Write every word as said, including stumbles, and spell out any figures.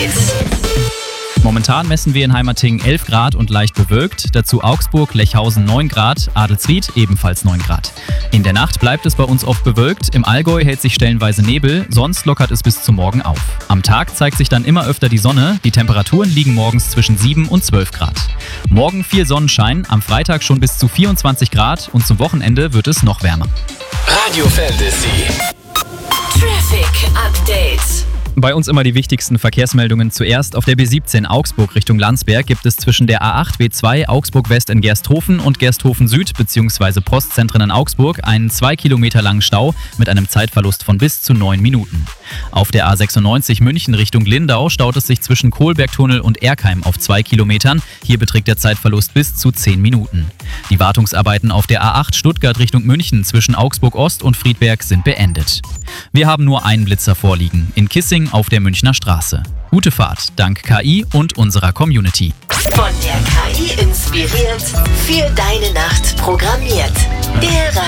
Momentan messen wir in Heimerting elf Grad und leicht bewölkt, dazu Augsburg, Lechhausen neun Grad, Adelsried ebenfalls neun Grad. In der Nacht bleibt es bei uns oft bewölkt, im Allgäu hält sich stellenweise Nebel, sonst lockert es bis zum Morgen auf. Am Tag zeigt sich dann immer öfter die Sonne, die Temperaturen liegen morgens zwischen sieben und zwölf Grad. Morgen viel Sonnenschein, am Freitag schon bis zu vierundzwanzig Grad und zum Wochenende wird es noch wärmer. Radio Fantasy. Traffic Update. Bei uns immer die wichtigsten Verkehrsmeldungen zuerst. Auf der B siebzehn Augsburg Richtung Landsberg gibt es zwischen der A acht B zwei Augsburg West in Gersthofen und Gersthofen Süd bzw. Postzentren in Augsburg einen zwei Kilometer langen Stau mit einem Zeitverlust von bis zu neun Minuten. Auf der A sechsundneunzig München Richtung Lindau staut es sich zwischen Kohlbergtunnel und Erkheim auf zwei Kilometern. Hier beträgt der Zeitverlust bis zu zehn Minuten. Die Wartungsarbeiten auf der A acht Stuttgart Richtung München zwischen Augsburg Ost und Friedberg sind beendet. Wir haben nur einen Blitzer vorliegen, in Kissing auf der Münchner Straße. Gute Fahrt, dank K I und unserer Community. Von der K I inspiriert, für deine Nacht programmiert. Der